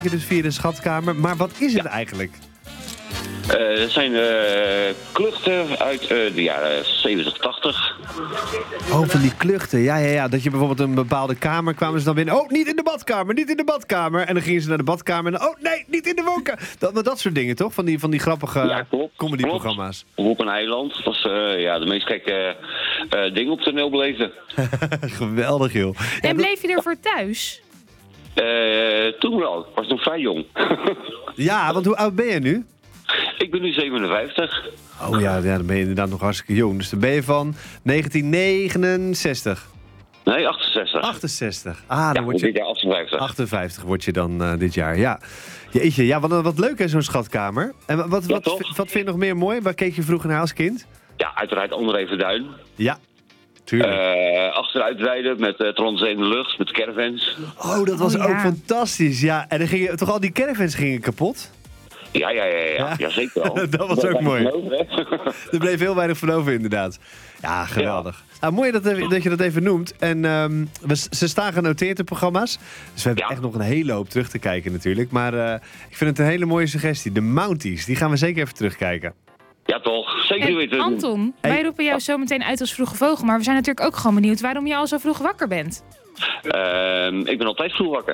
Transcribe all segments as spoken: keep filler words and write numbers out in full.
dus via de schatkamer. Maar wat is het ja. eigenlijk? Uh, dat zijn uh, kluchten uit uh, de jaren zeventig, tachtig. Oh, van die kluchten. Ja, ja, ja. Dat je bijvoorbeeld een bepaalde kamer kwamen ze dan binnen. Oh, niet in de badkamer, niet in de badkamer. En dan gingen ze naar de badkamer en dan, oh nee, niet in de woonkamer. Dat, dat soort dingen, toch? Van die, van die grappige ja, comedyprogramma's. Op een eiland. Dat was uh, ja, de meest gekke uh, dingen op toneel beleven. Geweldig, joh. Ja, en bleef je ervoor thuis? Uh, toen wel. Ik was nog vrij jong. Ja, want hoe oud ben je nu? Ik ben nu zevenenvijftig. Oh ja, ja, dan ben je inderdaad nog hartstikke jong. Dus dan ben je van negentien negenenzestig. Nee, achtenzestig. achtenzestig. Ah, dan ja, word je... dit jaar achtenvijftig. achtenvijftig word je dan uh, dit jaar, ja. Jeetje, ja, wat, wat leuk hè, zo'n schatkamer. En wat, wat, ja, wat, wat vind je nog meer mooi? Waar keek je vroeger naar als kind? Ja, uiteraard André Verduin. Ja, tuurlijk. Uh, achteruitrijden met uh, Trans in de lucht, met caravans. Oh, dat was oh, ook ja. fantastisch, ja. En dan gingen toch al die caravans gingen kapot? Ja, ja, ja, ja, ja. ja zeker wel. Dat was ook mooi. Er bleef heel weinig van over, inderdaad. Ja, geweldig. Ja. Nou, mooi dat, dat je dat even noemt. En um, we, ze staan genoteerd in programma's. Dus we hebben ja. echt nog een hele hoop terug te kijken natuurlijk. Maar uh, ik vind het een hele mooie suggestie. De Mounties, die gaan we zeker even terugkijken. Ja, toch. Zeker weten. Anton, hey. wij roepen jou zo meteen uit als vroege vogel. Maar we zijn natuurlijk ook gewoon benieuwd waarom je al zo vroeg wakker bent. Uh, ik ben altijd vroeg wakker.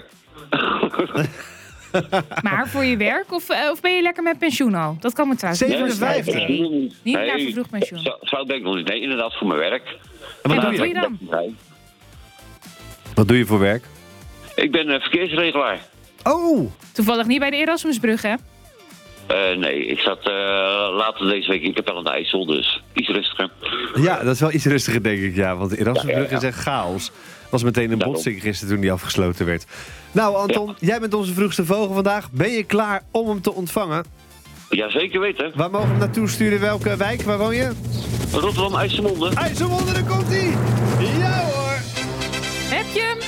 Maar voor je werk of, uh, of ben je lekker met pensioen al? Dat kan me trouwens niet. zevenenvijftig. Nee, niet nee, naar vervroegd pensioen. Zo, zo ben ik nog niet. Nee, inderdaad voor mijn werk. En wat, en doe, wat je? doe je dan? Wat doe je voor werk? Ik ben uh, verkeersregelaar. Oh! Toevallig niet bij de Erasmusbrug, hè? Uh, nee, ik zat uh, later deze week in Capelle aan de IJssel, dus iets rustiger. Ja, dat is wel iets rustiger, denk ik, ja. Want de Erasmusbrug ja, ja, ja. is echt chaos. Was meteen een botsing gisteren toen die afgesloten werd. Nou, Anton, ja. jij bent onze vroegste vogel vandaag. Ben je klaar om hem te ontvangen? Ja, zeker weten. Waar mogen we hem naartoe sturen? Welke wijk? Waar woon je? Rotterdam, IJsselmonde. IJsselmonde, daar komt hij! Ja hoor! Heb je hem?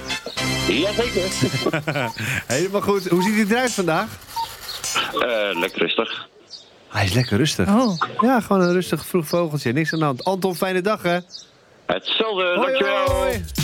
Jazeker. Helemaal goed. Hoe ziet hij eruit vandaag? Uh, lekker rustig. Hij is lekker rustig. Oh. Ja, gewoon een rustig vroeg vogeltje. Niks aan de hand. Anton, fijne dag hè? Hetzelfde, hoi, dankjewel. Hoi.